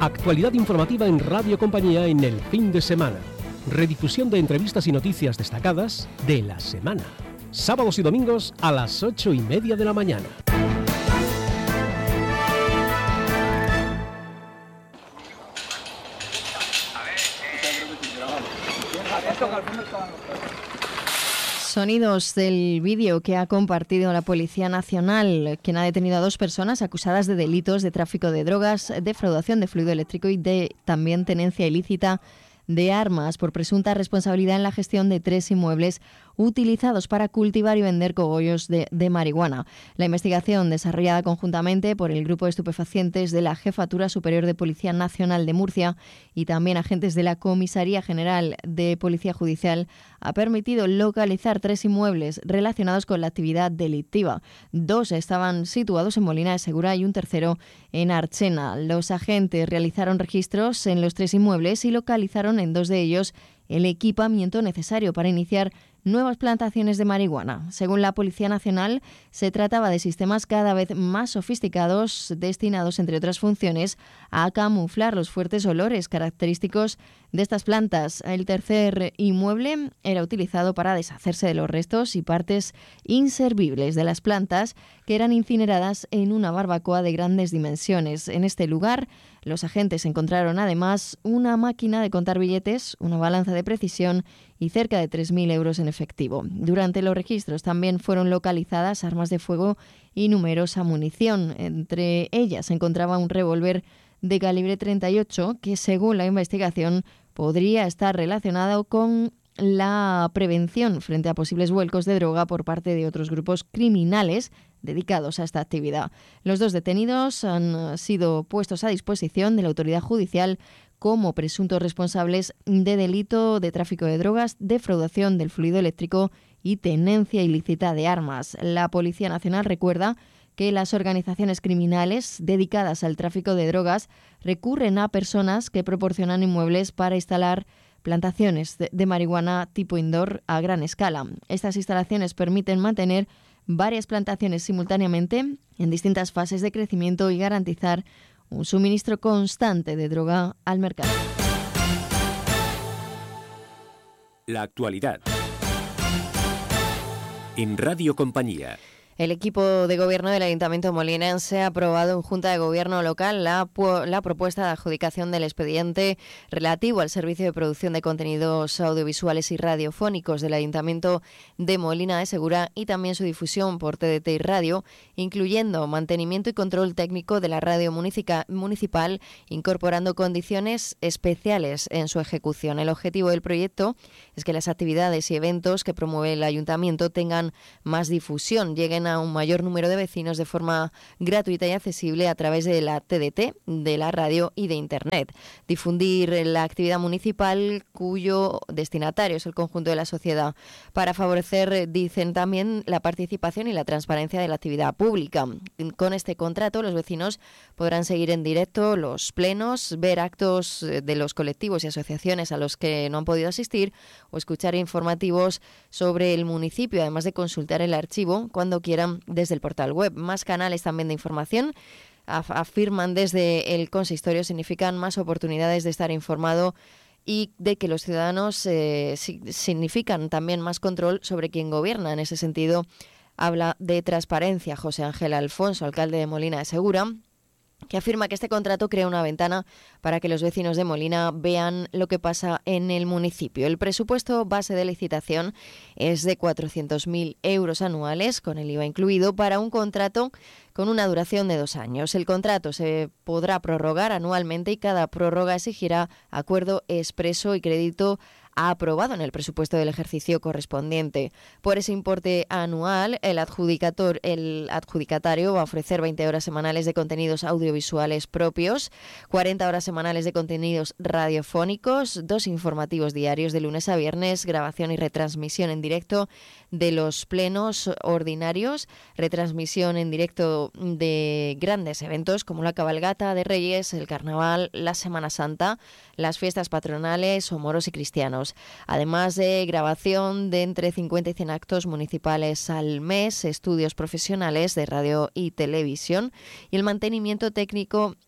Actualidad informativa en Radio Compañía en el fin de semana. Redifusión de entrevistas y noticias destacadas de la semana. Sábados y domingos a las 8:30 de la mañana. Sonidos del vídeo que ha compartido la Policía Nacional, quien ha detenido a 2 personas acusadas de delitos de tráfico de drogas, defraudación de fluido eléctrico y de también tenencia ilícita de armas por presunta responsabilidad en la gestión de 3 inmuebles utilizados para cultivar y vender cogollos de marihuana. La investigación, desarrollada conjuntamente por el Grupo de Estupefacientes de la Jefatura Superior de Policía Nacional de Murcia y también agentes de la Comisaría General de Policía Judicial, ha permitido localizar 3 inmuebles relacionados con la actividad delictiva. 2 estaban situados en Molina de Segura y un tercero en Archena. Los agentes realizaron registros en los 3 inmuebles y localizaron en 2 de ellos el equipamiento necesario para iniciar nuevas plantaciones de marihuana. Según la Policía Nacional, se trataba de sistemas cada vez más sofisticados destinados, entre otras funciones, a camuflar los fuertes olores característicos de estas plantas. El tercer inmueble era utilizado para deshacerse de los restos y partes inservibles de las plantas que eran incineradas en una barbacoa de grandes dimensiones. En este lugar, los agentes encontraron además una máquina de contar billetes, una balanza de precisión y cerca de 3.000 euros en efectivo. Durante los registros también fueron localizadas armas de fuego y numerosa munición. Entre ellas se encontraba un revólver de calibre 38 que, según la investigación, podría estar relacionado con la prevención frente a posibles vuelcos de droga por parte de otros grupos criminales dedicados a esta actividad. Los 2 detenidos han sido puestos a disposición de la autoridad judicial como presuntos responsables de delito de tráfico de drogas, defraudación del fluido eléctrico y tenencia ilícita de armas. La Policía Nacional recuerda que las organizaciones criminales dedicadas al tráfico de drogas recurren a personas que proporcionan inmuebles para instalar plantaciones de marihuana tipo indoor a gran escala. Estas instalaciones permiten mantener varias plantaciones simultáneamente en distintas fases de crecimiento y garantizar un suministro constante de droga al mercado. La actualidad en Radio Compañía. El equipo de gobierno del Ayuntamiento molinense ha aprobado en Junta de Gobierno local la propuesta de adjudicación del expediente relativo al servicio de producción de contenidos audiovisuales y radiofónicos del Ayuntamiento de Molina de Segura y también su difusión por TDT y radio, incluyendo mantenimiento y control técnico de la radio municipal, incorporando condiciones especiales en su ejecución. El objetivo del proyecto es que las actividades y eventos que promueve el Ayuntamiento tengan más difusión, lleguen a un mayor número de vecinos de forma gratuita y accesible a través de la TDT, de la radio y de Internet. Difundir la actividad municipal cuyo destinatario es el conjunto de la sociedad para favorecer, dicen también, la participación y la transparencia de la actividad pública. Con este contrato los vecinos podrán seguir en directo los plenos, ver actos de los colectivos y asociaciones a los que no han podido asistir o escuchar informativos sobre el municipio, además de consultar el archivo cuando quieran desde el portal web. Más canales también de información, afirman desde el consistorio, significan más oportunidades de estar informado y de que los ciudadanos significan también más control sobre quién gobierna. En ese sentido, habla de transparencia José Ángel Alfonso, alcalde de Molina de Segura, que afirma que este contrato crea una ventana para que los vecinos de Molina vean lo que pasa en el municipio. El presupuesto base de licitación es de 400.000 euros anuales, con el IVA incluido, para un contrato con una duración de 2 años. El contrato se podrá prorrogar anualmente y cada prórroga exigirá acuerdo expreso y crédito aprobado en el presupuesto del ejercicio correspondiente. Por ese importe anual, el adjudicatario va a ofrecer 20 horas semanales de contenidos audiovisuales propios, 40 horas semanales de contenidos radiofónicos, 2 informativos diarios de lunes a viernes, grabación y retransmisión en directo de los plenos ordinarios, retransmisión en directo de grandes eventos como la cabalgata de Reyes, el Carnaval, la Semana Santa, las fiestas patronales o moros y cristianos. Además de grabación de entre 50 y 100 actos municipales al mes, estudios profesionales de radio y televisión y el mantenimiento técnico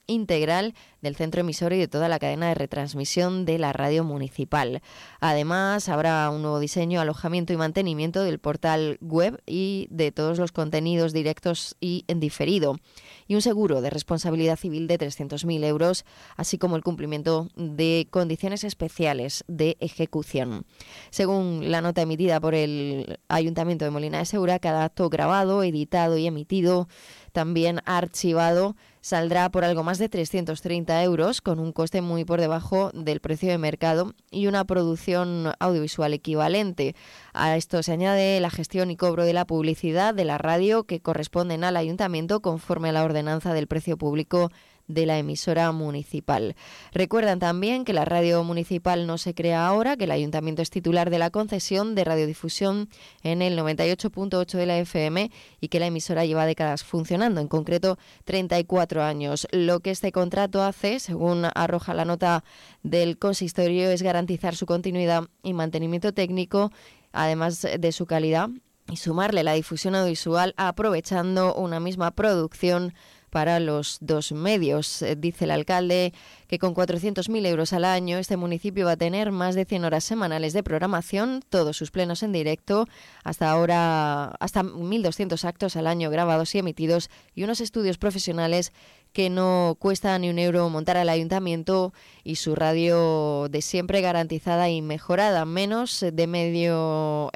integral del centro emisor y de toda la cadena de retransmisión de la radio municipal. Además, habrá un nuevo diseño, alojamiento y mantenimiento del portal web y de todos los contenidos directos y en diferido, y un seguro de responsabilidad civil de 300.000 euros, así como el cumplimiento de condiciones especiales de ejecución. Según la nota emitida por el Ayuntamiento de Molina de Segura, cada acto grabado, editado y emitido, también archivado, saldrá por algo más de 330 euros, con un coste muy por debajo del precio de mercado y una producción audiovisual equivalente. A esto se añade la gestión y cobro de la publicidad de la radio, que corresponden al Ayuntamiento conforme a la ordenanza del precio público de la emisora municipal. Recuerdan también que la radio municipal no se crea ahora, que el Ayuntamiento es titular de la concesión de radiodifusión en el 98.8 de la FM y que la emisora lleva décadas funcionando, en concreto 34 años. Lo que este contrato hace, según arroja la nota del consistorio, es garantizar su continuidad y mantenimiento técnico, además de su calidad, y sumarle la difusión audiovisual aprovechando una misma producción para los dos medios. Dice el alcalde que con 400.000 euros al año este municipio va a tener más de 100 horas semanales de programación, todos sus plenos en directo, hasta ahora hasta 1.200 actos al año grabados y emitidos, y unos estudios profesionales que no cuesta ni un euro montar al ayuntamiento, y su radio de siempre garantizada y mejorada, menos de medio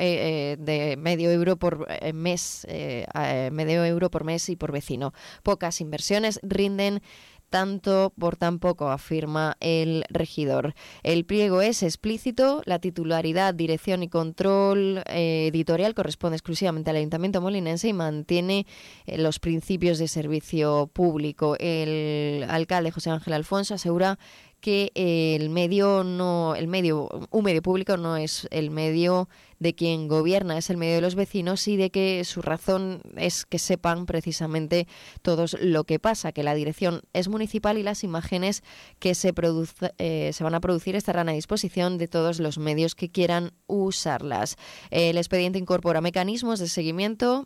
euro por mes, medio euro por mes y por vecino. Pocas inversiones rinden tanto por tan poco, afirma el regidor. El pliego es explícito, la titularidad, dirección y control editorial corresponde exclusivamente al Ayuntamiento molinense y mantiene los principios de servicio público. El alcalde José Ángel Alfonso asegura que un medio público no es el medio de quien gobierna, es el medio de los vecinos, y de que su razón es que sepan precisamente todos lo que pasa, que la dirección es municipal y las imágenes que se van a producir estarán a disposición de todos los medios que quieran usarlas. El expediente incorpora mecanismos de seguimiento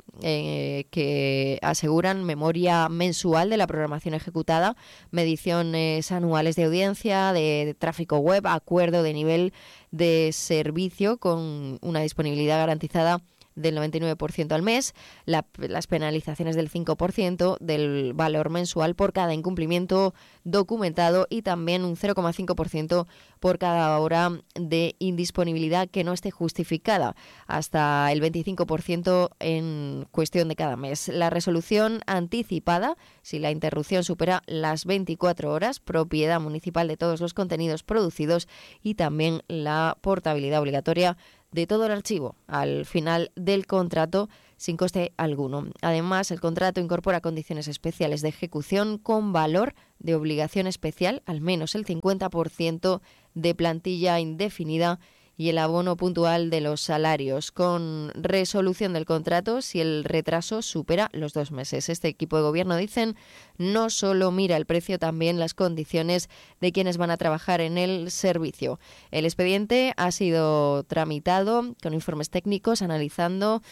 que aseguran memoria mensual de la programación ejecutada, mediciones anuales de audiencia, de tráfico web, acuerdo de nivel de servicio con una disponibilidad garantizada del 99% al mes, las penalizaciones del 5% del valor mensual por cada incumplimiento documentado y también un 0,5% por cada hora de indisponibilidad que no esté justificada, hasta el 25% en cuestión de cada mes. La resolución anticipada, si la interrupción supera las 24 horas, propiedad municipal de todos los contenidos producidos, y también la portabilidad obligatoria de todo el archivo al final del contrato sin coste alguno. Además, el contrato incorpora condiciones especiales de ejecución con valor de obligación especial, al menos el 50% de plantilla indefinida y el abono puntual de los salarios, con resolución del contrato si el retraso supera los 2 meses. Este equipo de gobierno, dicen, no solo mira el precio, también las condiciones de quienes van a trabajar en el servicio. El expediente ha sido tramitado con informes técnicos, analizando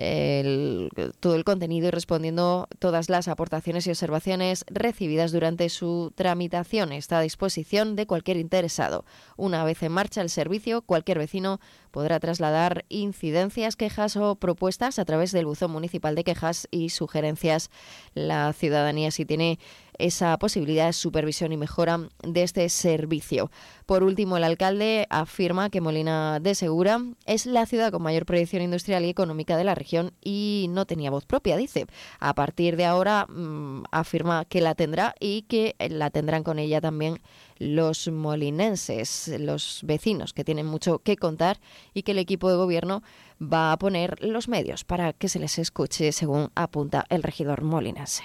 todo el contenido y respondiendo todas las aportaciones y observaciones recibidas durante su tramitación. Está a disposición de cualquier interesado. Una vez en marcha el servicio, cualquier vecino podrá trasladar incidencias, quejas o propuestas a través del buzón municipal de quejas y sugerencias. La ciudadanía sí tiene esa posibilidad de supervisión y mejora de este servicio. Por último, el alcalde afirma que Molina de Segura es la ciudad con mayor proyección industrial y económica de la región y no tenía voz propia, dice. A partir de ahora afirma que la tendrá y que la tendrán con ella también los molinenses, los vecinos, que tienen mucho que contar, y que el equipo de gobierno va a poner los medios para que se les escuche, según apunta el regidor molinense.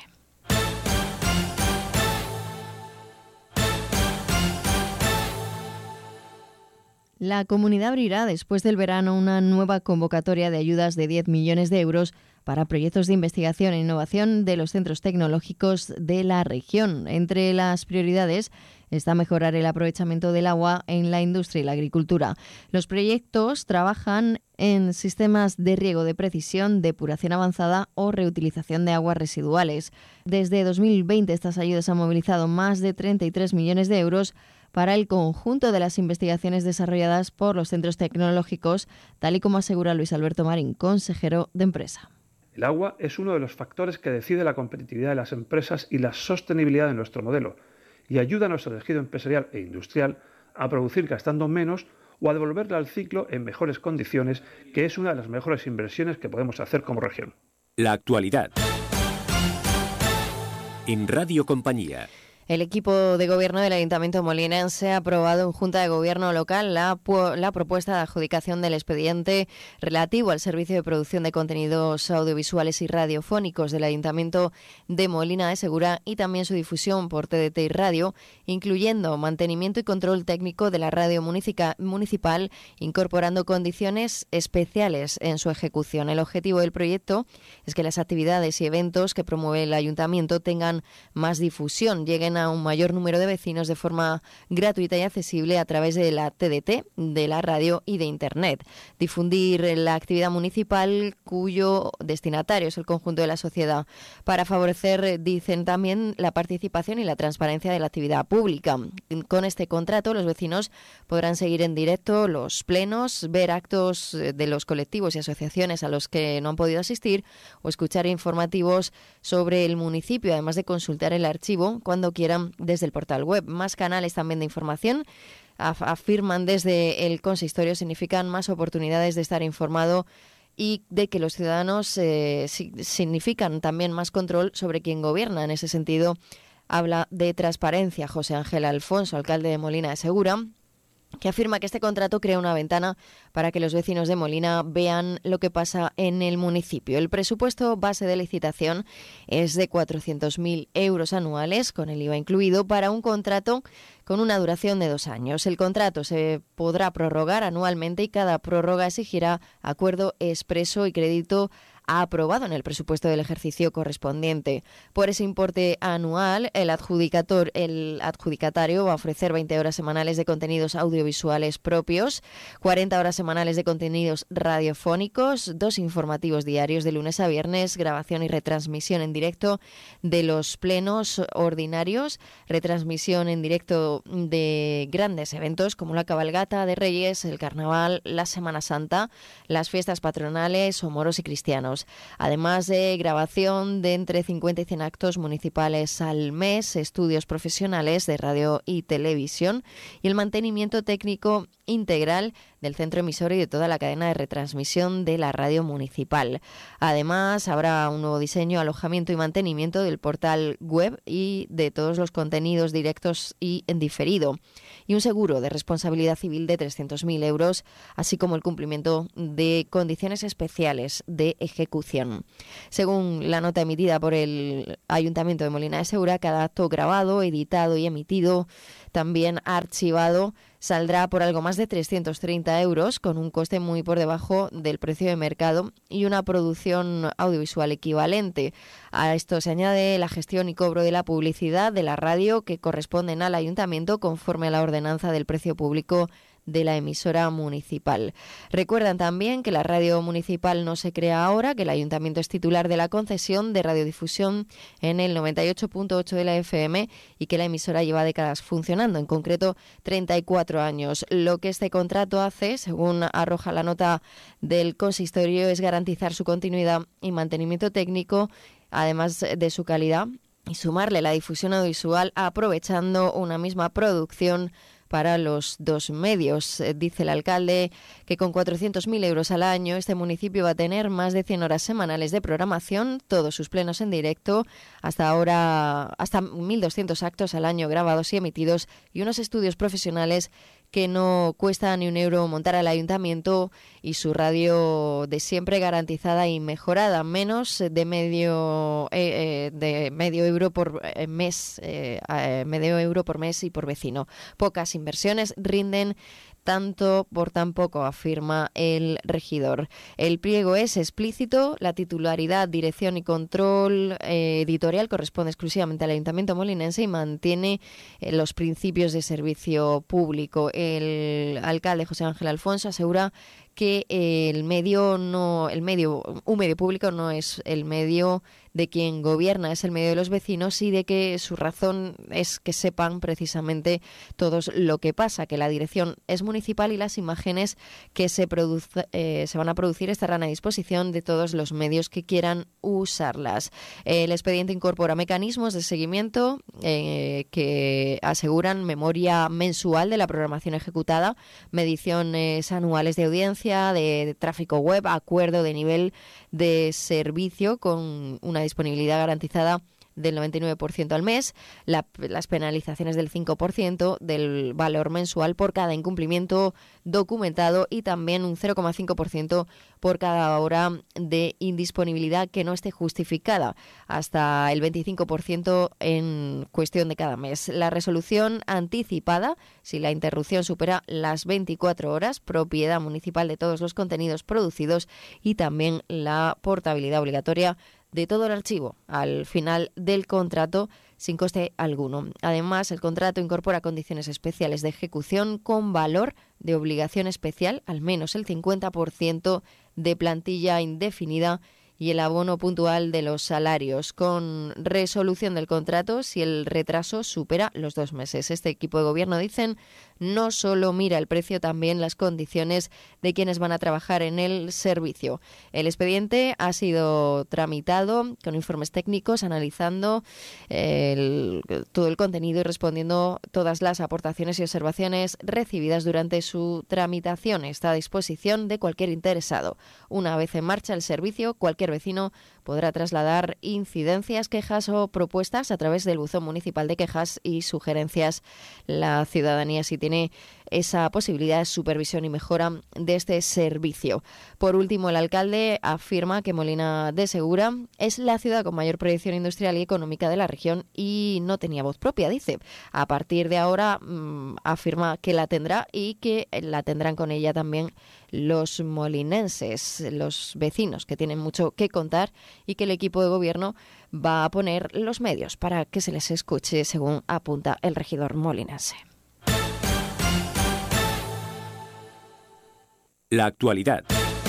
La comunidad abrirá después del verano una nueva convocatoria de ayudas de 10 millones de euros para proyectos de investigación e innovación de los centros tecnológicos de la región. Entre las prioridades está mejorar el aprovechamiento del agua en la industria y la agricultura. Los proyectos trabajan en sistemas de riego de precisión, depuración avanzada o reutilización de aguas residuales. Desde 2020 estas ayudas han movilizado más de 33 millones de euros para el conjunto de las investigaciones desarrolladas por los centros tecnológicos, tal y como asegura Luis Alberto Marín, consejero de Empresa. El agua es uno de los factores que decide la competitividad de las empresas y la sostenibilidad de nuestro modelo, y ayuda a nuestro tejido empresarial e industrial a producir gastando menos o a devolverla al ciclo en mejores condiciones, que es una de las mejores inversiones que podemos hacer como región. La actualidad en Radio Compañía. El equipo de gobierno del Ayuntamiento molinense ha aprobado en Junta de Gobierno local la propuesta de adjudicación del expediente relativo al servicio de producción de contenidos audiovisuales y radiofónicos del Ayuntamiento de Molina de Segura y también su difusión por TDT y radio, incluyendo mantenimiento y control técnico de la radio municipal, incorporando condiciones especiales en su ejecución. El objetivo del proyecto es que las actividades y eventos que promueve el Ayuntamiento tengan más difusión, lleguen a un mayor número de vecinos de forma gratuita y accesible a través de la TDT, de la radio y de Internet. Difundir la actividad municipal cuyo destinatario es el conjunto de la sociedad, para favorecer, dicen también, la participación y la transparencia de la actividad pública. Con este contrato, los vecinos podrán seguir en directo los plenos, ver actos de los colectivos y asociaciones a los que no han podido asistir o escuchar informativos sobre el municipio, además de consultar el archivo cuando quieran desde el portal web. Más canales también de información, afirman desde el consistorio, significan más oportunidades de estar informado y de que los ciudadanos significan también más control sobre quién gobierna. En ese sentido, habla de transparencia José Ángel Alfonso, alcalde de Molina de Segura, que afirma que este contrato crea una ventana para que los vecinos de Molina vean lo que pasa en el municipio. El presupuesto base de licitación es de 400.000 euros anuales, con el IVA incluido, para un contrato con una duración de 2 años. El contrato se podrá prorrogar anualmente y cada prórroga exigirá acuerdo expreso y crédito aprobado en el presupuesto del ejercicio correspondiente. Por ese importe anual, el adjudicatario va a ofrecer 20 horas semanales de contenidos audiovisuales propios, 40 horas semanales de contenidos radiofónicos, 2 informativos diarios de lunes a viernes, grabación y retransmisión en directo de los plenos ordinarios, retransmisión en directo de grandes eventos como la cabalgata de Reyes, el Carnaval, la Semana Santa, las fiestas patronales o moros y cristianos. Además de grabación de entre 50 y 100 actos municipales al mes, estudios profesionales de radio y televisión y el mantenimiento técnico integral del centro emisor y de toda la cadena de retransmisión de la radio municipal. Además, habrá un nuevo diseño, alojamiento y mantenimiento del portal web y de todos los contenidos directos y en diferido, y un seguro de responsabilidad civil de 300.000 euros, así como el cumplimiento de condiciones especiales de ejecución. Según la nota emitida por el Ayuntamiento de Molina de Segura, cada acto grabado, editado y emitido, también archivado, saldrá por algo más de 330 euros, con un coste muy por debajo del precio de mercado y una producción audiovisual equivalente. A esto se añade la gestión y cobro de la publicidad de la radio, que corresponden al Ayuntamiento conforme a la ordenanza del precio público de la emisora municipal. Recuerdan también que la radio municipal no se crea ahora, que el Ayuntamiento es titular de la concesión de radiodifusión en el 98.8 de la FM y que la emisora lleva décadas funcionando, en concreto 34 años. Lo que este contrato hace, según arroja la nota del consistorio, es garantizar su continuidad y mantenimiento técnico, además de su calidad, y sumarle la difusión audiovisual aprovechando una misma producción para los 2 medios. Dice el alcalde que con 400.000 euros al año este municipio va a tener más de 100 horas semanales de programación, todos sus plenos en directo, hasta ahora hasta 1.200 actos al año grabados y emitidos, y unos estudios profesionales que no cuesta ni un euro montar al ayuntamiento, y su radio de siempre garantizada y mejorada, menos de medio euro por mes, medio euro por mes y por vecino. Pocas inversiones rinden tanto por tan poco, afirma el regidor. El pliego es explícito, la titularidad, dirección y control editorial corresponde exclusivamente al Ayuntamiento molinense y mantiene los principios de servicio público. El alcalde José Ángel Alfonso asegura que un medio público no es el medio de quien gobierna, es el medio de los vecinos, y de que su razón es que sepan precisamente todos lo que pasa, que la dirección es municipal y las imágenes que se van a producir estarán a disposición de todos los medios que quieran usarlas. El expediente incorpora mecanismos de seguimiento que aseguran memoria mensual de la programación ejecutada, mediciones anuales de audiencia, de tráfico web, acuerdo de nivel de servicio con una disponibilidad garantizada del 99% al mes, las penalizaciones del 5% del valor mensual por cada incumplimiento documentado y también un 0,5% por cada hora de indisponibilidad que no esté justificada, hasta el 25% en cuestión de cada mes. La resolución anticipada, si la interrupción supera las 24 horas, propiedad municipal de todos los contenidos producidos, y también la portabilidad obligatoria de todo el archivo al final del contrato sin coste alguno. Además, el contrato incorpora condiciones especiales de ejecución con valor de obligación especial, al menos el 50% de plantilla indefinida y el abono puntual de los salarios, con resolución del contrato si el retraso supera los 2 meses. Este equipo de gobierno, dicen, no solo mira el precio, también las condiciones de quienes van a trabajar en el servicio. El expediente ha sido tramitado con informes técnicos, analizando todo el contenido y respondiendo todas las aportaciones y observaciones recibidas durante su tramitación. Está a disposición de cualquier interesado. Una vez en marcha el servicio, cualquier vecino podrá trasladar incidencias, quejas o propuestas a través del buzón municipal de quejas y sugerencias. La ciudadanía sí tiene esa posibilidad de supervisión y mejora de este servicio. Por último, el alcalde afirma que Molina de Segura es la ciudad con mayor proyección industrial y económica de la región y no tenía voz propia, dice. A partir de ahora afirma que la tendrá y que la tendrán con ella también los molinenses, los vecinos, que tienen mucho que contar, y que el equipo de gobierno va a poner los medios para que se les escuche, según apunta el regidor molinense. La actualidad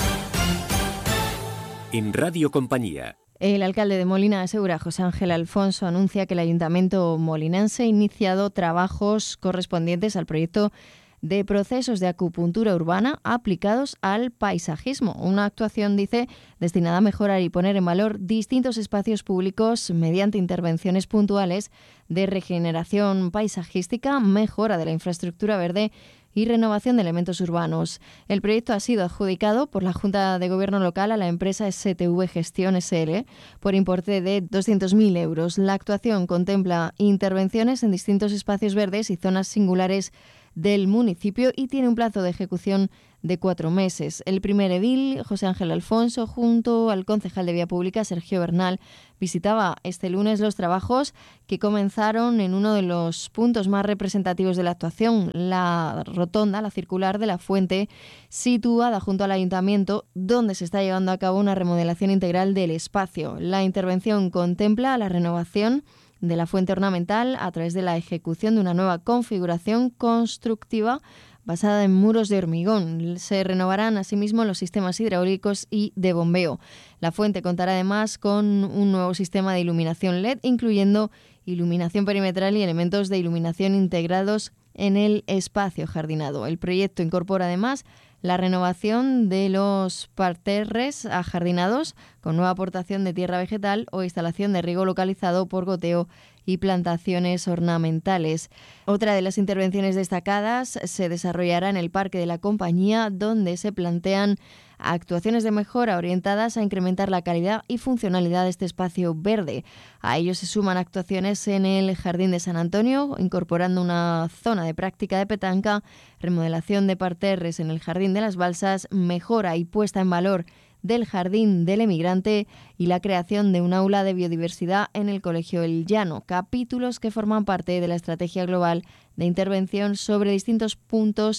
en Radio Compañía. El alcalde de Molina de Segura, José Ángel Alfonso, anuncia que el Ayuntamiento molinense ha iniciado trabajos correspondientes al proyecto de procesos de acupuntura urbana aplicados al paisajismo. Una actuación, dice, destinada a mejorar y poner en valor distintos espacios públicos mediante intervenciones puntuales de regeneración paisajística, mejora de la infraestructura verde y renovación de elementos urbanos. El proyecto ha sido adjudicado por la Junta de Gobierno local a la empresa STV Gestión SL por importe de 200.000 euros. La actuación contempla intervenciones en distintos espacios verdes y zonas singulares del municipio y tiene un plazo de ejecución de 4 meses. El primer edil, José Ángel Alfonso, junto al concejal de Vía Pública, Sergio Bernal, visitaba este lunes los trabajos que comenzaron en uno de los puntos más representativos de la actuación, la rotonda, la circular de la Fuente, situada junto al ayuntamiento, donde se está llevando a cabo una remodelación integral del espacio. La intervención contempla la renovación de la fuente ornamental a través de la ejecución de una nueva configuración constructiva basada en muros de hormigón. Se renovarán asimismo los sistemas hidráulicos y de bombeo. La fuente contará además con un nuevo sistema de iluminación LED, incluyendo iluminación perimetral y elementos de iluminación integrados en el espacio jardinado. El proyecto incorpora además la renovación de los parterres ajardinados con nueva aportación de tierra vegetal o instalación de riego localizado por goteo y plantaciones ornamentales. Otra de las intervenciones destacadas se desarrollará en el Parque de la Compañía, donde se plantean actuaciones de mejora orientadas a incrementar la calidad y funcionalidad de este espacio verde. A ello se suman actuaciones en el Jardín de San Antonio, incorporando una zona de práctica de petanca, remodelación de parterres en el Jardín de las Balsas, mejora y puesta en valor del Jardín del Emigrante y la creación de un aula de biodiversidad en el Colegio El Llano, capítulos que forman parte de la estrategia global de intervención sobre distintos puntos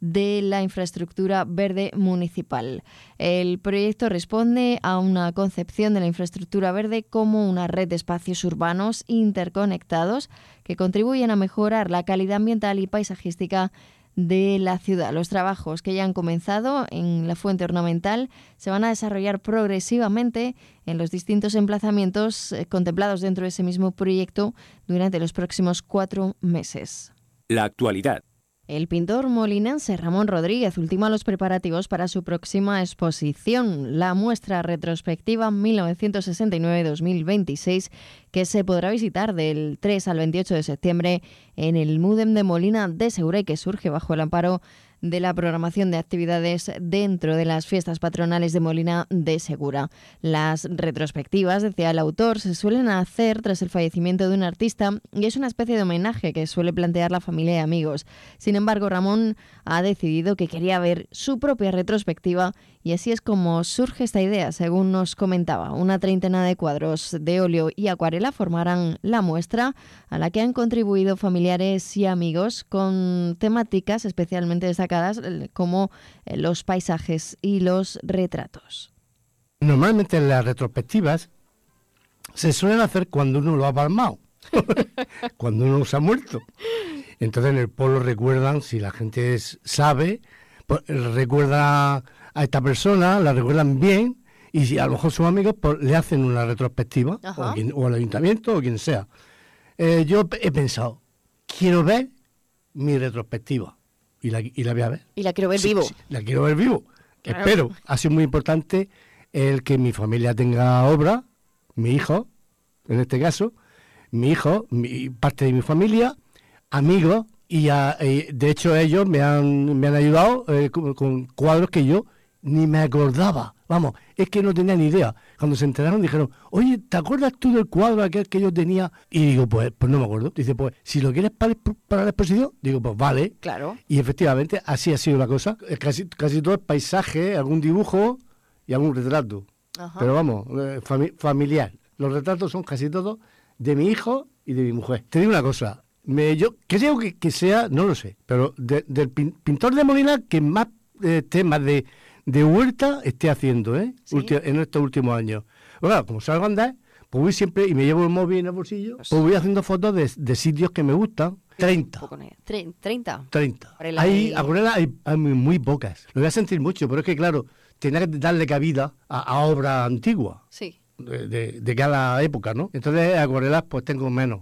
de la infraestructura verde municipal. El proyecto responde a una concepción de la infraestructura verde como una red de espacios urbanos interconectados que contribuyen a mejorar la calidad ambiental y paisajística de la ciudad. Los trabajos que ya han comenzado en la fuente ornamental se van a desarrollar progresivamente en los distintos emplazamientos contemplados dentro de ese mismo proyecto durante los próximos 4 meses. La actualidad. El pintor molinense Ramón Rodríguez ultima los preparativos para su próxima exposición, la muestra retrospectiva 1969-2026, que se podrá visitar del 3 al 28 de septiembre en el Mudem de Molina de Segura y que surge bajo el amparo de la programación de actividades dentro de las fiestas patronales de Molina de Segura. Las retrospectivas, decía el autor, se suelen hacer tras el fallecimiento de un artista y es una especie de homenaje que suele plantear la familia y amigos. Sin embargo, Ramón ha decidido que quería ver su propia retrospectiva y así es como surge esta idea, según nos comentaba. Una treintena de cuadros de óleo y acuarela formarán la muestra, a la que han contribuido familiares y amigos con temáticas especialmente destacadas como los paisajes y los retratos. Normalmente las retrospectivas se suelen hacer cuando uno lo ha palmado, cuando uno se ha muerto. Entonces en el pueblo recuerdan, si la gente sabe, pues, recuerda a esta persona, la recuerdan bien, y si a lo mejor sus amigos pues, le hacen una retrospectiva, o al ayuntamiento, o quien sea. Yo he pensado, quiero ver mi retrospectiva, y la voy a ver. Y la quiero ver vivo. Sí, la quiero ver vivo. Claro. Espero. Ha sido muy importante el que mi familia tenga obra, mi hijo, en este caso, mi hijo, parte de mi familia, amigos, y de hecho ellos me han ayudado con cuadros que yo ni me acordaba. Vamos, es que no tenía ni idea. Cuando se enteraron dijeron, oye, ¿te acuerdas tú del cuadro aquel que yo tenía? Y digo, pues no me acuerdo. Dice, pues si lo quieres para la exposición, digo, pues vale. Claro. Y efectivamente así ha sido la cosa. Casi todo es paisaje, algún dibujo y algún retrato. Ajá. Pero vamos, familiar. Los retratos son casi todos de mi hijo y de mi mujer. Te digo una cosa, yo creo que sea, no lo sé, pero del pintor de Molina que más temas de huerta esté haciendo, ¿Sí? En estos últimos años. Bueno, como salgo a andar, pues voy siempre, y me llevo el móvil en el bolsillo, pues voy haciendo fotos de sitios que me gustan. 30. 30. Hay acuarelas, hay muy pocas. Lo voy a sentir mucho, pero es que, claro, tenía que darle cabida a obras antiguas. Sí. De cada época, ¿no? Entonces, acuarelas, pues tengo menos.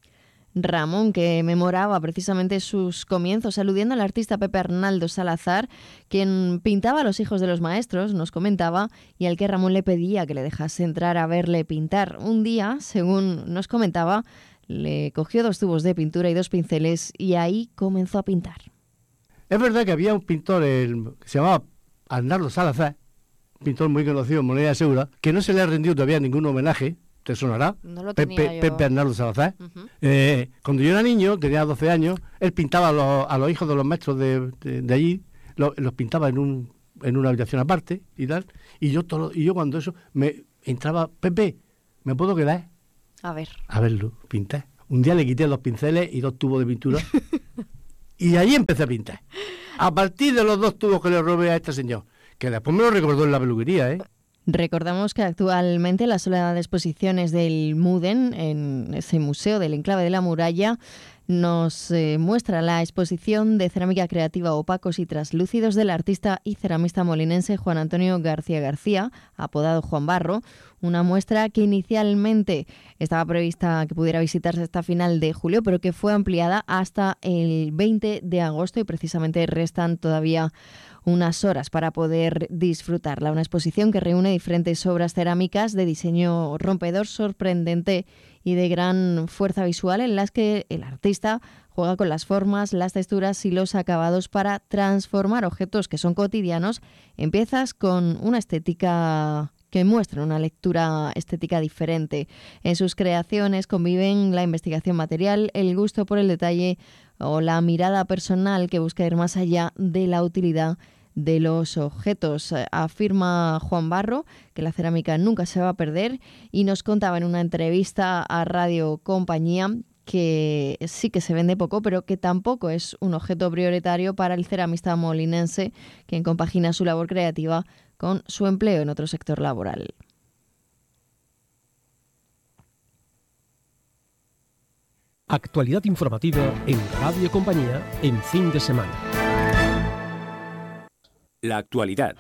Ramón, que memoraba precisamente sus comienzos, aludiendo al artista Pepe Arnaldo Salazar, quien pintaba a los hijos de los maestros, nos comentaba, y al que Ramón le pedía que le dejase entrar a verle pintar. Un día, según nos comentaba, le cogió 2 tubos de pintura y 2 pinceles y ahí comenzó a pintar. Es verdad que había un pintor que se llamaba Arnaldo Salazar, un pintor muy conocido en Molina de Segura, que no se le ha rendido todavía ningún homenaje. ¿Te sonará? No lo tenía yo. Pepe Arnaldo Salazar. Uh-huh. Cuando yo era niño, tenía 12 años, él pintaba a los hijos de los maestros de allí, los pintaba en una habitación aparte y tal. Y yo cuando eso me entraba, Pepe, ¿me puedo quedar? A verlo, pintar. Un día le quité 2 pinceles y 2 tubos de pintura y ahí empecé a pintar. A partir de los 2 tubos que le robé a este señor, que después me lo recordó en la peluquería, Recordamos que actualmente la sala de exposiciones del Muden, en ese museo del Enclave de la Muralla, nos muestra la exposición de cerámica creativa opacos y traslúcidos del artista y ceramista molinense Juan Antonio García, apodado Juan Barro, una muestra que inicialmente estaba prevista que pudiera visitarse hasta final de julio, pero que fue ampliada hasta el 20 de agosto y precisamente restan todavía unas horas para poder disfrutarla. Una exposición que reúne diferentes obras cerámicas de diseño rompedor, sorprendente y de gran fuerza visual, en las que el artista juega con las formas, las texturas y los acabados para transformar objetos que son cotidianos en piezas con una estética que muestran una lectura estética diferente. En sus creaciones conviven la investigación material, el gusto por el detalle o la mirada personal que busca ir más allá de la utilidad de los objetos. Afirma Juan Barro que la cerámica nunca se va a perder y nos contaba en una entrevista a Radio Compañía que sí que se vende poco, pero que tampoco es un objeto prioritario para el ceramista molinense, quien compagina su labor creativa con su empleo en otro sector laboral. Actualidad informativa en Radio Compañía en fin de semana. La actualidad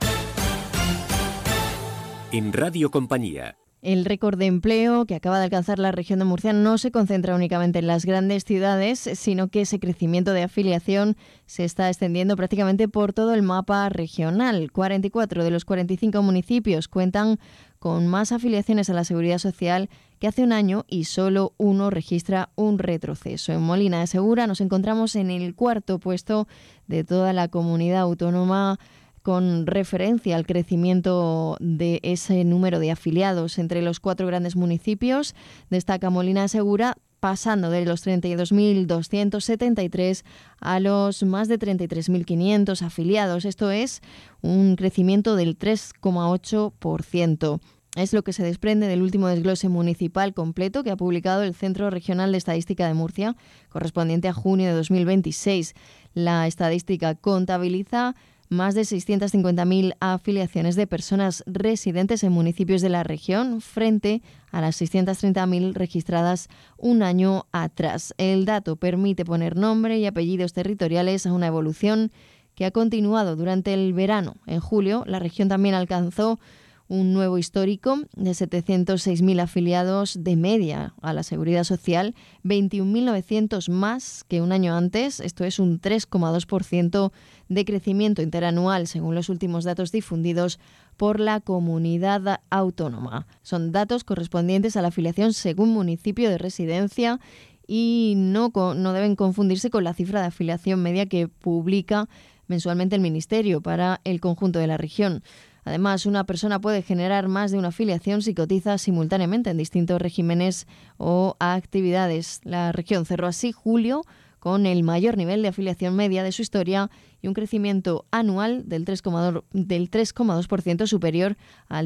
en Radio Compañía. El récord de empleo que acaba de alcanzar la región de Murcia no se concentra únicamente en las grandes ciudades, sino que ese crecimiento de afiliación se está extendiendo prácticamente por todo el mapa regional. 44 de los 45 municipios cuentan con más afiliaciones a la Seguridad Social que hace un año y solo uno registra un retroceso. En Molina de Segura nos encontramos en el cuarto puesto de toda la comunidad autónoma, con referencia al crecimiento de ese número de afiliados entre los 4 grandes municipios. Destaca Molina de Segura, pasando de los 32.273 a los más de 33.500 afiliados. Esto es un crecimiento del 3,8%. Es lo que se desprende del último desglose municipal completo que ha publicado el Centro Regional de Estadística de Murcia, correspondiente a junio de 2026. La estadística contabiliza más de 650.000 afiliaciones de personas residentes en municipios de la región, frente a las 630.000 registradas un año atrás. El dato permite poner nombre y apellidos territoriales a una evolución que ha continuado durante el verano. En julio, la región también alcanzó un nuevo histórico de 706.000 afiliados de media a la Seguridad Social, 21.900 más que un año antes. Esto es un 3,2% de crecimiento interanual, según los últimos datos difundidos por la comunidad autónoma. Son datos correspondientes a la afiliación según municipio de residencia y no deben confundirse con la cifra de afiliación media que publica mensualmente el Ministerio para el conjunto de la región. Además, una persona puede generar más de una afiliación si cotiza simultáneamente en distintos regímenes o actividades. La región cerró así julio con el mayor nivel de afiliación media de su historia y un crecimiento anual del 3,2% superior al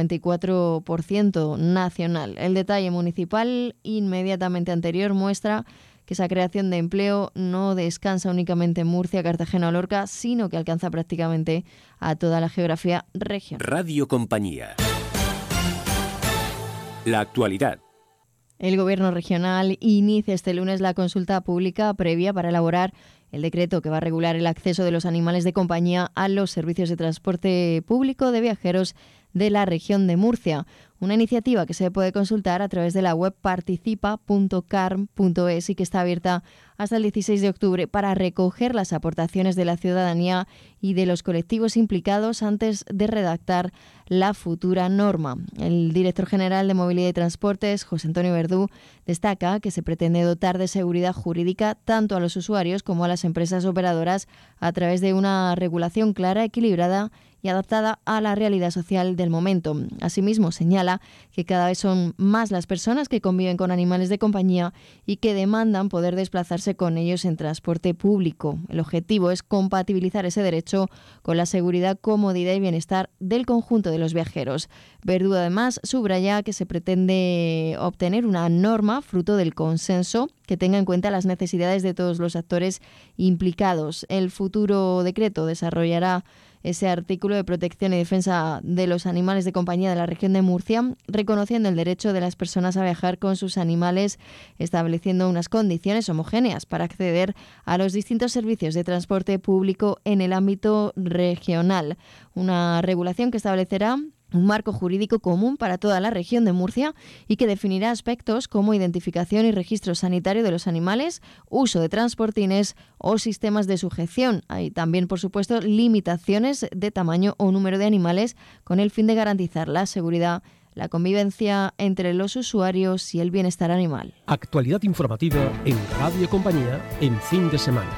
2,94% nacional. El detalle municipal inmediatamente anterior muestra que esa creación de empleo no descansa únicamente en Murcia, Cartagena o Lorca, sino que alcanza prácticamente a toda la geografía regional. Radio Compañía. La actualidad. El Gobierno regional inicia este lunes la consulta pública previa para elaborar el decreto que va a regular el acceso de los animales de compañía a los servicios de transporte público de viajeros de la región de Murcia. Una iniciativa que se puede consultar a través de la web participa.carm.es y que está abierta hasta el 16 de octubre para recoger las aportaciones de la ciudadanía y de los colectivos implicados antes de redactar la futura norma. El director general de Movilidad y Transportes, José Antonio Verdú, destaca que se pretende dotar de seguridad jurídica tanto a los usuarios como a las empresas operadoras a través de una regulación clara, equilibrada y adaptada a la realidad social del momento. Asimismo, señala que cada vez son más las personas que conviven con animales de compañía y que demandan poder desplazarse con ellos en transporte público. El objetivo es compatibilizar ese derecho con la seguridad, comodidad y bienestar del conjunto de los viajeros. Verdú, además, subraya que se pretende obtener una norma fruto del consenso que tenga en cuenta las necesidades de todos los actores implicados. El futuro decreto desarrollará ese artículo de protección y defensa de los animales de compañía de la región de Murcia, reconociendo el derecho de las personas a viajar con sus animales, estableciendo unas condiciones homogéneas para acceder a los distintos servicios de transporte público en el ámbito regional. Una regulación que establecerá un marco jurídico común para toda la región de Murcia y que definirá aspectos como identificación y registro sanitario de los animales, uso de transportines o sistemas de sujeción. Hay también, por supuesto, limitaciones de tamaño o número de animales con el fin de garantizar la seguridad, la convivencia entre los usuarios y el bienestar animal. Actualidad informativa en Radio Compañía en fin de semana.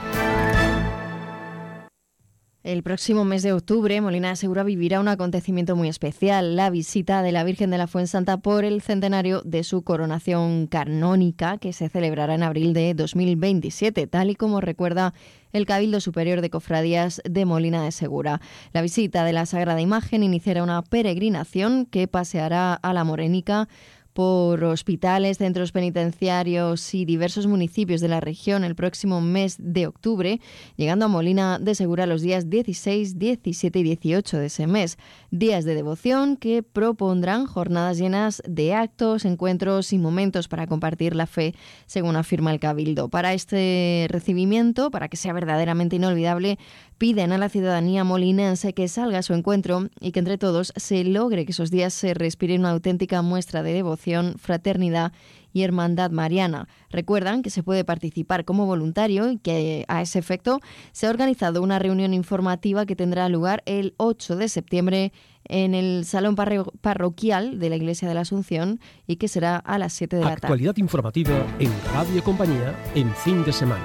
El próximo mes de octubre, Molina de Segura vivirá un acontecimiento muy especial, la visita de la Virgen de la Fuensanta por el centenario de su coronación canónica, que se celebrará en abril de 2027, tal y como recuerda el Cabildo Superior de Cofradías de Molina de Segura. La visita de la Sagrada Imagen iniciará una peregrinación que paseará a la Morenica por hospitales, centros penitenciarios y diversos municipios de la región el próximo mes de octubre, llegando a Molina de Segura los días 16, 17 y 18 de ese mes. Días de devoción que propondrán jornadas llenas de actos, encuentros y momentos para compartir la fe, según afirma el Cabildo. Para este recibimiento, para que sea verdaderamente inolvidable, piden a la ciudadanía molinense que salga a su encuentro y que entre todos se logre que esos días se respire una auténtica muestra de devoción, fraternidad y hermandad mariana. Recuerdan que se puede participar como voluntario y que a ese efecto se ha organizado una reunión informativa que tendrá lugar el 8 de septiembre en el Salón Parroquial de la Iglesia de la Asunción y que será a las 7 de la tarde. Actualidad informativa en Radio Compañía en fin de semana.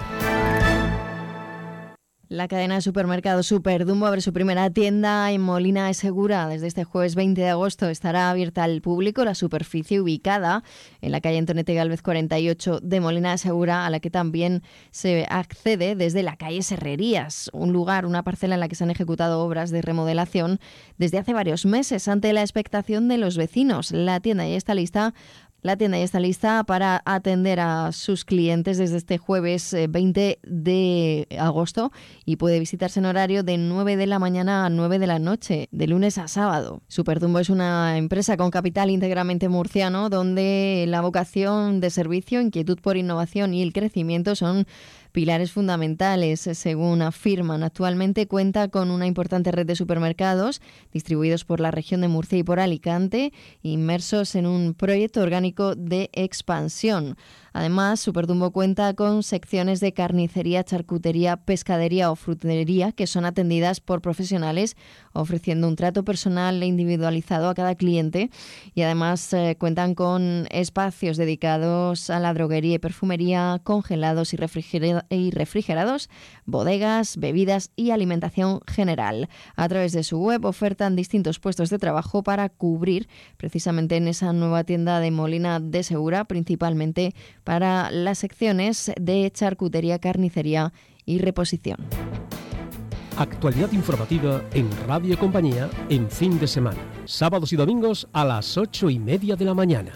La cadena de supermercados Superdumbo abre su primera tienda en Molina de Segura. Desde este jueves 20 de agosto estará abierta al público la superficie ubicada en la calle Antonete Gálvez 48 de Molina de Segura, a la que también se accede desde la calle Serrerías, un lugar, una parcela en la que se han ejecutado obras de remodelación desde hace varios meses ante la expectación de los vecinos. La tienda ya está lista para atender a sus clientes desde este jueves 20 de agosto y puede visitarse en horario de 9 de la mañana a 9 de la noche, de lunes a sábado. Superdumbo es una empresa con capital íntegramente murciano, donde la vocación de servicio, inquietud por innovación y el crecimiento son pilares fundamentales, según afirman. Actualmente cuenta con una importante red de supermercados distribuidos por la región de Murcia y por Alicante, inmersos en un proyecto orgánico de expansión. Además, Superdumbo cuenta con secciones de carnicería, charcutería, pescadería o frutería que son atendidas por profesionales, ofreciendo un trato personal e individualizado a cada cliente. Y además cuentan con espacios dedicados a la droguería y perfumería, congelados y refrigerados, bodegas, bebidas y alimentación general. A través de su web ofertan distintos puestos de trabajo para cubrir precisamente en esa nueva tienda de Molina de Segura, principalmente para las secciones de charcutería, carnicería y reposición. Actualidad informativa en Radio Compañía en fin de semana. Sábados y domingos a las 8:30 de la mañana.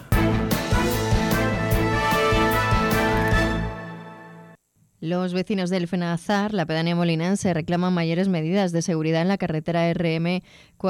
Los vecinos del Fenazar, la pedanía molinense, reclaman mayores medidas de seguridad en la carretera RM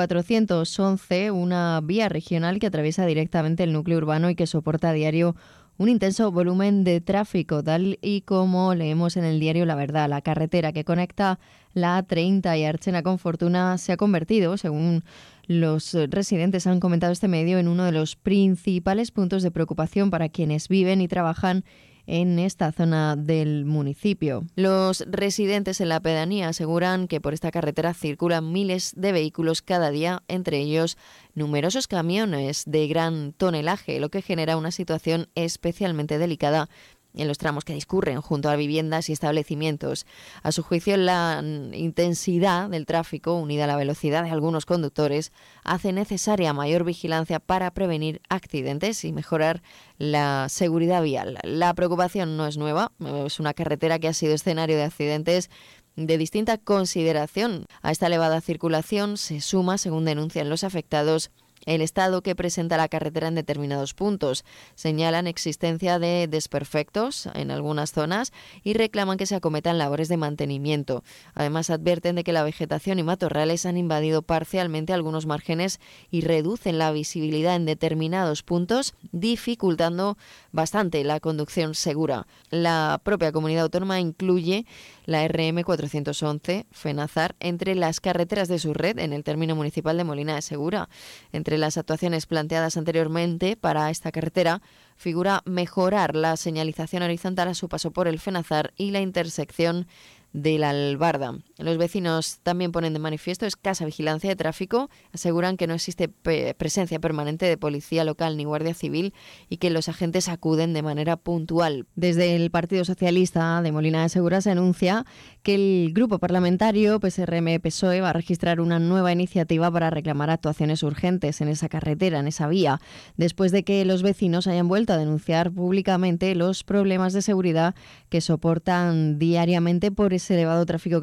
411, una vía regional que atraviesa directamente el núcleo urbano y que soporta a diario un intenso volumen de tráfico, tal y como leemos en el diario La Verdad. La carretera que conecta la A30 y Archena con Fortuna se ha convertido, según los residentes han comentado este medio, en uno de los principales puntos de preocupación para quienes viven y trabajan en esta zona del municipio. Los residentes en la pedanía aseguran que por esta carretera circulan miles de vehículos cada día, entre ellos numerosos camiones de gran tonelaje, lo que genera una situación especialmente delicada en los tramos que discurren junto a viviendas y establecimientos. A su juicio, la intensidad del tráfico, unida a la velocidad de algunos conductores, hace necesaria mayor vigilancia para prevenir accidentes y mejorar la seguridad vial. La preocupación no es nueva, es una carretera que ha sido escenario de accidentes de distinta consideración. A esta elevada circulación se suma, según denuncian los afectados, el estado que presenta la carretera en determinados puntos. Señalan existencia de desperfectos en algunas zonas y reclaman que se acometan labores de mantenimiento. Además, advierten de que la vegetación y matorrales han invadido parcialmente algunos márgenes y reducen la visibilidad en determinados puntos, dificultando bastante la conducción segura. La propia comunidad autónoma incluye la RM 411 Fenazar entre las carreteras de su red en el término municipal de Molina de Segura. Entre las actuaciones planteadas anteriormente para esta carretera figura mejorar la señalización horizontal a su paso por el Fenazar y la intersección de la Albarda. Los vecinos también ponen de manifiesto escasa vigilancia de tráfico, aseguran que no existe presencia permanente de policía local ni guardia civil y que los agentes acuden de manera puntual. Desde el Partido Socialista de Molina de Segura se anuncia que el grupo parlamentario PSRM-PSOE va a registrar una nueva iniciativa para reclamar actuaciones urgentes en esa carretera, en esa vía, después de que los vecinos hayan vuelto a denunciar públicamente los problemas de seguridad que soportan diariamente por ese elevado tráfico que mencionábamos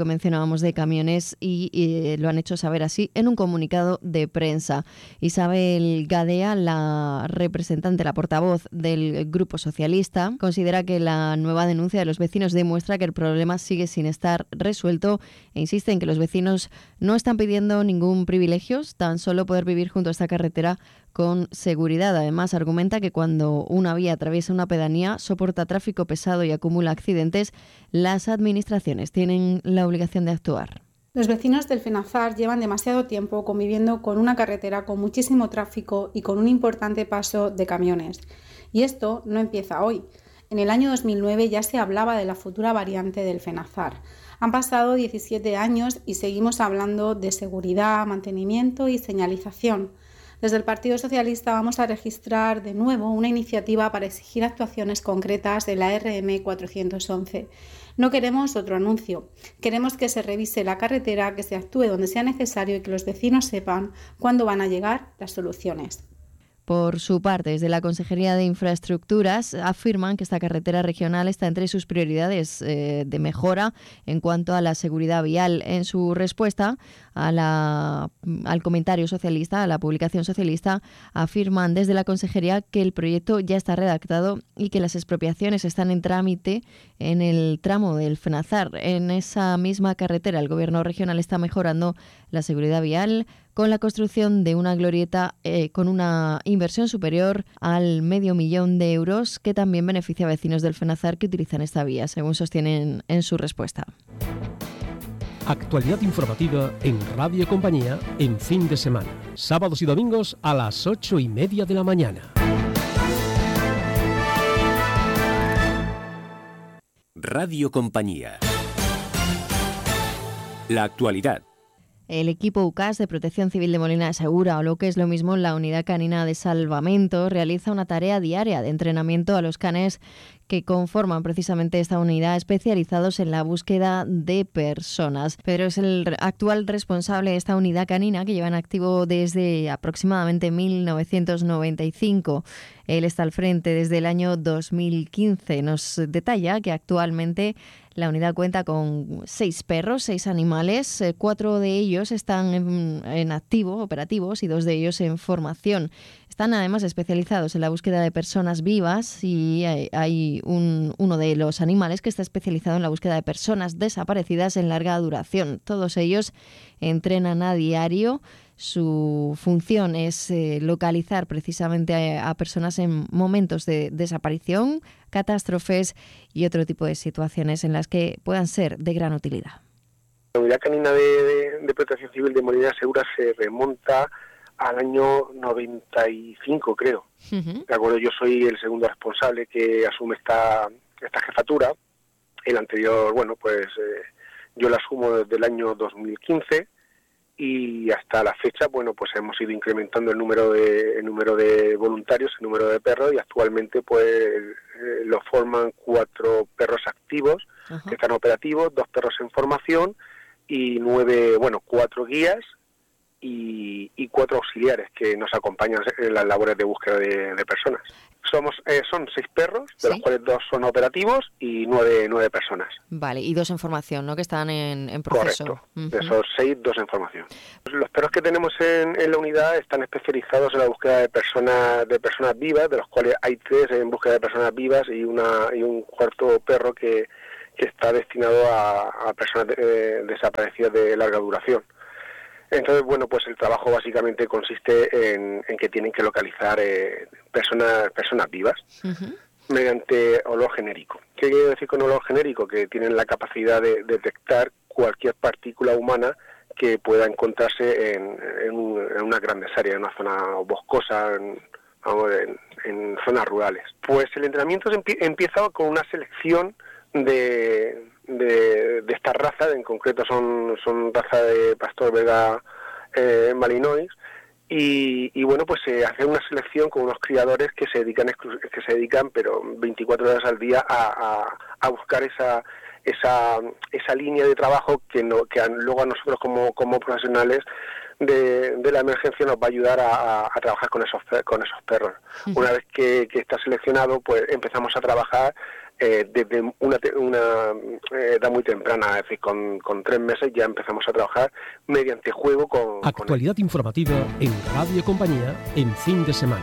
hablábamos de camiones y lo han hecho saber así en un comunicado de prensa. Isabel Gadea, la representante, la portavoz del Grupo Socialista, considera que la nueva denuncia de los vecinos demuestra que el problema sigue sin estar resuelto e insiste en que los vecinos no están pidiendo ningún privilegio, tan solo poder vivir junto a esta carretera con seguridad. Además, argumenta que cuando una vía atraviesa una pedanía, soporta tráfico pesado y acumula accidentes, las administraciones tienen la obligación de actuar. Los vecinos del Fenazar llevan demasiado tiempo conviviendo con una carretera con muchísimo tráfico y con un importante paso de camiones. Y esto no empieza hoy. En el año 2009 ya se hablaba de la futura variante del Fenazar. Han pasado 17 años y seguimos hablando de seguridad, mantenimiento y señalización. Desde el Partido Socialista vamos a registrar de nuevo una iniciativa para exigir actuaciones concretas de la RM 411. No queremos otro anuncio. Queremos que se revise la carretera, que se actúe donde sea necesario y que los vecinos sepan cuándo van a llegar las soluciones. Por su parte, desde la Consejería de Infraestructuras afirman que esta carretera regional está entre sus prioridades de mejora en cuanto a la seguridad vial. En su respuesta al comentario socialista, a la publicación socialista, afirman desde la Consejería que el proyecto ya está redactado y que las expropiaciones están en trámite en el tramo del Fenazar. En esa misma carretera, el Gobierno regional está mejorando la seguridad vial con la construcción de una glorieta con una inversión superior al $500,000 euros, que también beneficia a vecinos del Fenazar que utilizan esta vía, según sostienen en su respuesta. Actualidad informativa en Radio Compañía en fin de semana. Sábados y domingos a las 8:30 de la mañana. Radio Compañía. La actualidad. El equipo UCAS de Protección Civil de Molina de Segura, o lo que es lo mismo, la Unidad Canina de Salvamento, realiza una tarea diaria de entrenamiento a los canes que conforman precisamente esta unidad, especializados en la búsqueda de personas. Pedro es el actual responsable de esta unidad canina, que lleva en activo desde aproximadamente 1995. Él está al frente desde el año 2015. Nos detalla que actualmente la unidad cuenta con 6 perros, 6 animales. 4 de ellos están en activo, operativos, y 2 de ellos en formación. Están además especializados en la búsqueda de personas vivas y hay uno de los animales que está especializado en la búsqueda de personas desaparecidas en larga duración. Todos ellos entrenan a diario. Su función es localizar precisamente a personas en momentos de desaparición, catástrofes y otro tipo de situaciones en las que puedan ser de gran utilidad. La Unidad Canina de Protección Civil de Molina de Segura se remonta al año 95, creo. De acuerdo, yo soy el segundo responsable que asume esta jefatura. El anterior, yo la asumo desde el año 2015 y hasta la fecha, pues hemos ido incrementando el número de voluntarios, el número de perros, y actualmente lo forman 4 perros activos que están operativos, 2 perros en formación y 4 guías y 4 auxiliares que nos acompañan en las labores de búsqueda de personas. Son 6 perros, de los cuales 2 son operativos y 9 personas. Vale, y 2 en formación, ¿no?, que están en proceso. Correcto, de esos 6, 2 en formación. Los perros que tenemos en la unidad están especializados en la búsqueda de personas vivas, de los cuales hay 3 en búsqueda de personas vivas y un cuarto perro que está destinado a personas desaparecidas de larga duración. Entonces, el trabajo básicamente consiste en que tienen que localizar personas vivas mediante olor genérico. ¿Qué quiere decir con olor genérico? Que tienen la capacidad de detectar cualquier partícula humana que pueda encontrarse en unas grandes áreas, en una zona boscosa, en zonas rurales. Pues el entrenamiento empieza con una selección de esta raza, en concreto son raza de pastor belga malinois, y se hace una selección con unos criadores que se dedican pero 24 horas al día a buscar esa línea de trabajo que luego a nosotros como profesionales de la emergencia nos va a ayudar a trabajar con esos perros. Una vez que está seleccionado, pues empezamos a trabajar desde una edad muy temprana, es decir, con 3 meses ya empezamos a trabajar mediante juego con... Actualidad informativa en Radio Compañía en fin de semana.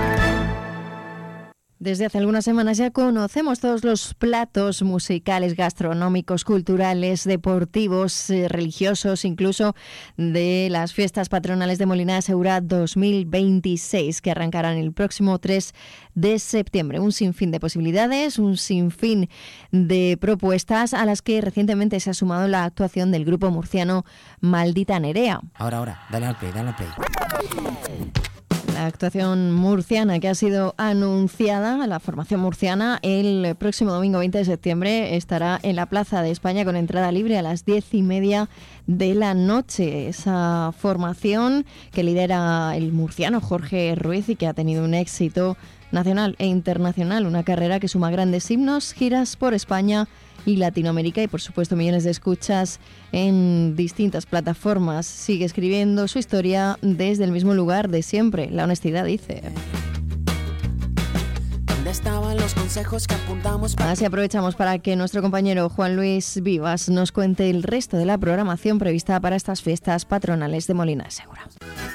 Desde hace algunas semanas ya conocemos todos los platos musicales, gastronómicos, culturales, deportivos, religiosos, incluso de las fiestas patronales de Molina de Segura 2026, que arrancarán el próximo 3 de septiembre. Un sinfín de posibilidades, un sinfín de propuestas a las que recientemente se ha sumado la actuación del grupo murciano Maldita Nerea. Ahora, dale al play. La actuación murciana que ha sido anunciada, la formación murciana, el próximo domingo 20 de septiembre estará en la Plaza de España con entrada libre a las 10:30 de la noche. Esa formación que lidera el murciano Jorge Ruiz y que ha tenido un éxito nacional e internacional, una carrera que suma grandes himnos, giras por España y Latinoamérica y por supuesto millones de escuchas en distintas plataformas. Sigue escribiendo su historia desde el mismo lugar de siempre, la honestidad, dice. Así aprovechamos para que nuestro compañero Juan Luis Vivas nos cuente el resto de la programación prevista para estas fiestas patronales de Molina de Segura.